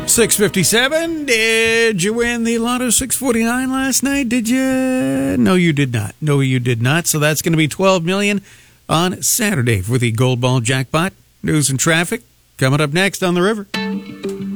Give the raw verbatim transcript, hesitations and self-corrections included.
six fifty-seven. Did you win the Lotto six forty-nine last night? Did you? No, you did not. No, you did not. So that's going to be twelve million dollars on Saturday for the Gold Ball jackpot. News and traffic coming up next on The River.